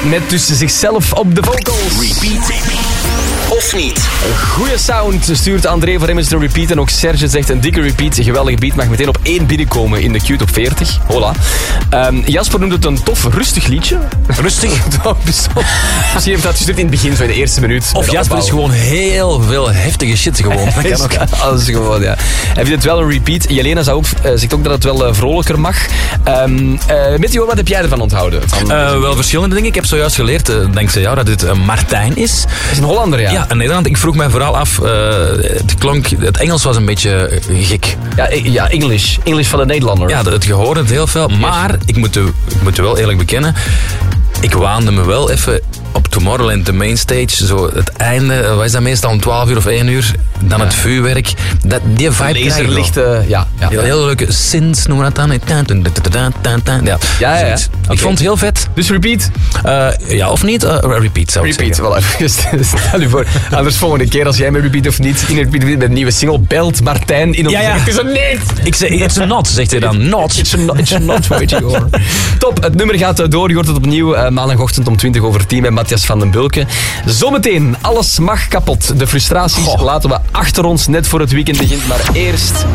met tussen zichzelf op de vocals. Repeat. Of niet? Een goede sound stuurt André voor Remens de repeat. En ook Serge zegt een dikke repeat. Een geweldige beat mag meteen op 1 binnenkomen in de Q-top 40. Hola. Jasper noemt het een tof, rustig liedje. Rustig? Misschien heeft dat gestuurd in het begin, zo in de eerste minuut. Of Jasper is gewoon heel veel heftige shit gewoon. Dat kan ook. Alles gewoon, ja. Hij vindt het wel een repeat. Jelena zegt ook dat het wel vrolijker mag. Meteor, wat heb jij ervan onthouden? Wel verschillende dingen. Ik heb zojuist geleerd, dankzij jou, dat dit Martijn is. Dat is een Hollander, ja. Ja, in Nederland. Ik vroeg mij vooral af, het Engels was een beetje gek. Ja, English van de Nederlander. Ja, het gehoord het heel veel. Maar ik moet wel eerlijk bekennen, ik waande me wel even op Tomorrowland, de mainstage, zo het einde, wat is dat meestal om 12 uur of 1 uur, dan het vuurwerk. Die vibe krijg ik lichte, ja. Heel leuke synths noemen we dat dan. Ja. Ik vond het heel vet. Dus repeat? Ja, of niet? Repeat zou ik zeggen. Wel even. Stel je voor, anders volgende keer als jij met repeat of niet in repeat met een nieuwe single belt Martijn in op het is een niet. Ik zeg, it's a not, zegt hij dan. Not. It's a not, weet je hoor. Top, het nummer gaat door. Je hoort het opnieuw maandagochtend om 20:10 met Matthias van den Bulke. Zometeen, alles mag kapot. De frustraties laten we achter ons, net voor het weekend begint. Maar eerst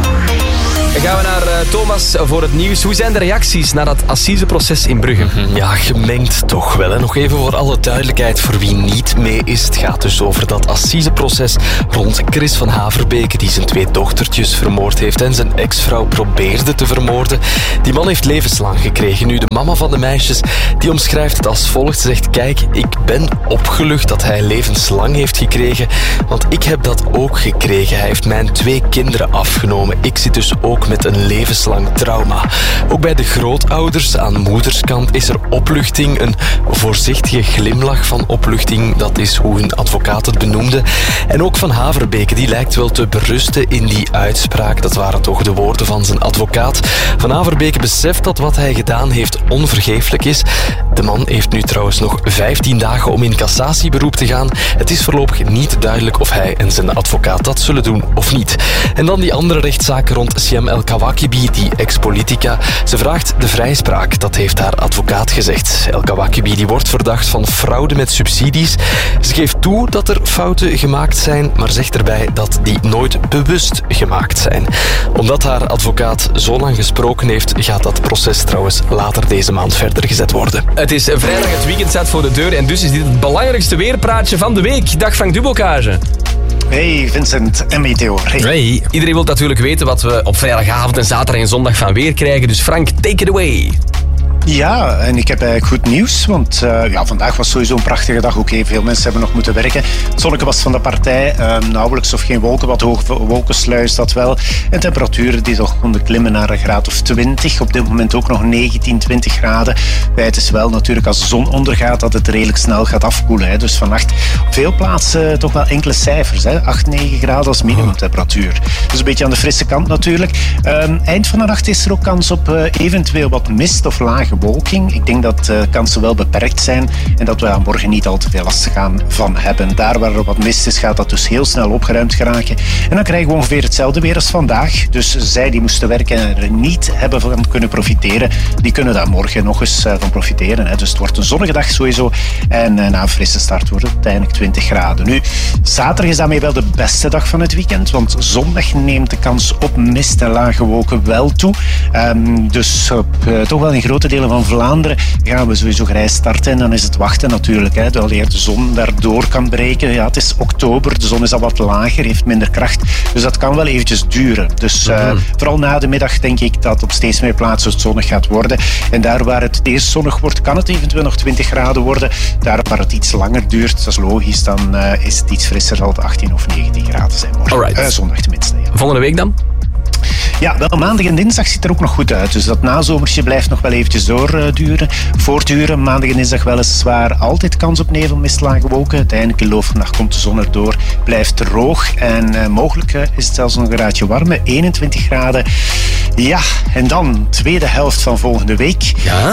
gaan we naar Thomas voor het nieuws. Hoe zijn de reacties naar dat assiseproces in Brugge? Ja, gemengd toch wel. En nog even voor alle duidelijkheid voor wie niet mee is. Het gaat dus over dat assiseproces rond Chris van Haverbeke, die zijn 2 dochtertjes vermoord heeft en zijn ex-vrouw probeerde te vermoorden. Die man heeft levenslang gekregen. Nu, de mama van de meisjes, die omschrijft het als volgt. Ze zegt, kijk, ik ben opgelucht dat hij levenslang heeft gekregen, want ik heb dat ook gekregen. Hij heeft mijn 2 kinderen afgenomen. Ik zit dus ook met een levenslang trauma. Ook bij de grootouders aan moederskant is er opluchting, een voorzichtige glimlach van opluchting. Dat is hoe hun advocaat het benoemde. En ook Van Haverbeke, die lijkt wel te berusten in die uitspraak. Dat waren toch de woorden van zijn advocaat. Van Haverbeke beseft dat wat hij gedaan heeft onvergeeflijk is. De man heeft nu trouwens nog 15 dagen om in cassatieberoep te gaan. Het is voorlopig niet duidelijk of hij en zijn advocaat dat zullen doen of niet. En dan die andere rechtszaken rond Siam El-Kawakibi, die ex-politica. Ze vraagt de vrijspraak, dat heeft haar advocaat gezegd. El-Kawakibi die wordt verdacht van fraude met subsidies. Ze geeft toe dat er fouten gemaakt zijn, maar zegt erbij dat die nooit bewust gemaakt zijn. Omdat haar advocaat zo lang gesproken heeft, gaat dat proces trouwens later deze maand verder gezet worden. Het is vrijdag, het weekend staat voor de deur en dus is dit het belangrijkste weerpraatje van de week. Dag Frank Dubocage. Hey Vincent en Meteor. Hey. Iedereen wil natuurlijk weten wat we op vrijdagavond en zaterdag en zondag van weer krijgen. Dus Frank, take it away. Ja, en ik heb eigenlijk goed nieuws, want vandaag was sowieso een prachtige dag. Oké, veel mensen hebben nog moeten werken. Het zonnetje was van de partij, nauwelijks of geen wolken, wat hoge wolkensluis dat wel. En temperaturen die toch konden klimmen naar een graad of 20. Op dit moment ook nog 19, 20 graden. Het is wel natuurlijk als de zon ondergaat dat het redelijk snel gaat afkoelen. Hè. Dus vannacht op veel plaatsen toch wel enkele cijfers. Hè. 8, 9 graden als minimumtemperatuur. Dus een beetje aan de frisse kant natuurlijk. Eind van de nacht is er ook kans op eventueel wat mist of lage bewolking. Ik denk dat kansen wel beperkt zijn en dat we daar morgen niet al te veel last gaan van hebben. Daar waar er wat mist is, gaat dat dus heel snel opgeruimd geraken. En dan krijgen we ongeveer hetzelfde weer als vandaag. Dus zij die moesten werken en er niet hebben van kunnen profiteren, die kunnen daar morgen nog eens van profiteren. Hè. Dus het wordt een zonnige dag sowieso. En na een frisse start wordt het uiteindelijk 20 graden. Nu, zaterdag is daarmee wel de beste dag van het weekend, want zondag neemt de kans op mist en lage wolken wel toe. Dus toch wel in grote delen van Vlaanderen gaan we sowieso grijs starten. En dan is het wachten natuurlijk, hè, wanneer de zon daardoor kan breken. Ja, het is oktober, de zon is al wat lager, heeft minder kracht. Dus dat kan wel eventjes duren. Dus vooral na de middag denk ik dat op steeds meer plaatsen het zonnig gaat worden. En daar waar het eerst zonnig wordt, kan het eventueel nog 20 graden worden. Daar waar het iets langer duurt, dat is logisch, dan is het iets frisser, zal het 18 of 19 graden zijn morgen. Zondag tenminste. Ja. Volgende week dan? Ja, wel, maandag en dinsdag ziet er ook nog goed uit. Dus dat nazomersje blijft nog wel eventjes voortduren. Maandag en dinsdag weliswaar altijd kans op nevel, mist, lage wolken. Uiteindelijk in loop van de dag komt de zon erdoor. Blijft droog en mogelijk is het zelfs nog een graadje warmer. 21 graden. Ja, en dan tweede helft van volgende week.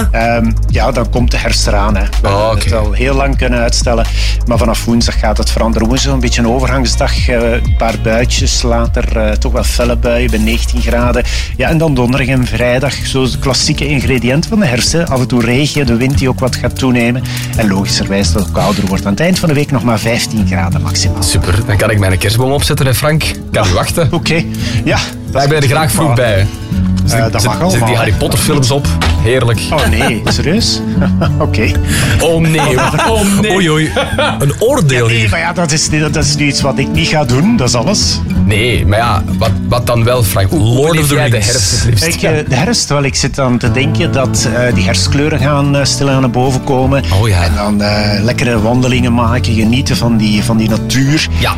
Ja? Dan komt de herfst eraan. Hè. We hebben het al heel lang kunnen uitstellen. Maar vanaf woensdag gaat het veranderen. Woensdag een beetje een overgangsdag. Een paar buitjes. Later toch wel felle buien bij 19 graden. graden. Ja, en dan donderdag en vrijdag, zo de klassieke ingrediënten van de herfst. Hè. Af en toe regen, de wind die ook wat gaat toenemen. En logischerwijs dat het kouder wordt. Aan het eind van de week nog maar 15 graden maximaal. Super, dan kan ik mijn kerstboom opzetten, hè Frank? Kan u wachten? Oké. Ja. Daar ben je er graag vroeg bij. Dat mag al. Zet die Harry Potter films op. Heerlijk. Oh nee, serieus? Oké. Oh nee. Oh nee. Oei, oei. Een oordeel Nee, hier. maar ja, dat is nu iets wat ik niet ga doen, dat is alles. Nee, maar ja, wat dan wel, Frank? Hoe Lord beleef of the jij de Rings. herfst het liefst? Kijk, de herfst, wel, ik zit aan te denken dat die herfstkleuren gaan stilaan naar boven komen. Oh ja. En dan lekkere wandelingen maken, genieten van die natuur. Ja.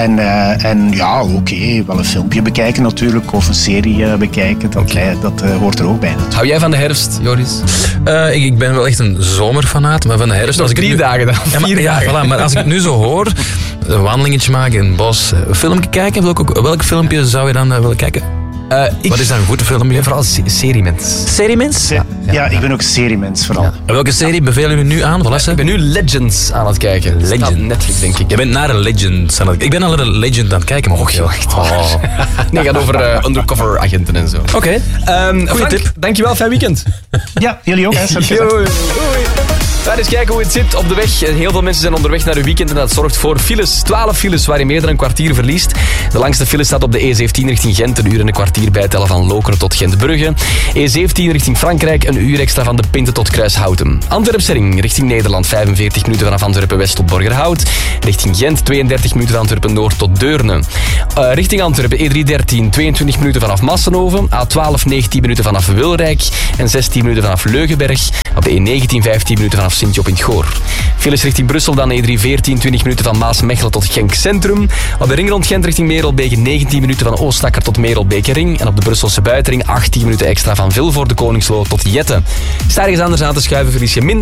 En ja, oké, wel een filmpje bekijken natuurlijk, of een serie bekijken, dat hoort er ook bij natuurlijk. Hou jij van de herfst, Joris? Ik ben wel echt een zomerfanaat, maar van de herfst... Nog als ik het 3 nu- dagen dan. Ja, maar, 4 dagen. voilà, maar als ik het nu zo hoor, een wandelingetje maken in het bos, een filmpje kijken, welk filmpje zou je dan willen kijken? Wat is dan een goed filmpje? Vooral seriemens. Seriemens? Ja, ik ben ook seriemens vooral. Ja. En welke serie bevelen jullie nu aan? Voilà, Ik ben nu Legends aan het kijken. Legend. Staat op Netflix, denk ik. Je bent naar een Legend aan het... Ik ben al een Legend aan het kijken, maar ook heel echt. Oh. Nee, het gaat over undercover agenten en zo. Oké. Frank, tip. Dankjewel, fijn weekend. Ja, jullie ook. Hè, zo gezegd. Doei. Laat eens kijken hoe het zit op de weg. Heel veel mensen zijn onderweg naar hun weekend en dat zorgt voor files. 12 files waar je meer dan een kwartier verliest. De langste file staat op de E17 richting Gent. Een uur en een kwartier bijtellen van Lokeren tot Gent-Brugge. E17 richting Frankrijk. Een uur extra van De Pinte tot Kruishouten. Antwerpsring richting Nederland. 45 minuten vanaf Antwerpen-West tot Borgerhout. Richting Gent 32 minuten van Antwerpen-Noord tot Deurne. Richting Antwerpen E313 22 minuten vanaf Massenhoven. A12 19 minuten vanaf Wilrijk. En 16 minuten vanaf Leugenberg. Op de E19 15 minuten vanaf Sint-Job in het Goor. Files richting Brussel dan E314 20 minuten van Maasmechelen tot Genk Centrum. Op de ring rond Gent richting Merelbeke 19 minuten van Oostakker tot Merelbeke-ring. En op de Brusselse buitenring 18 minuten extra van Vilvoorde Koningslo tot Jette. Sta ergens anders aan te schuiven, verlies je minder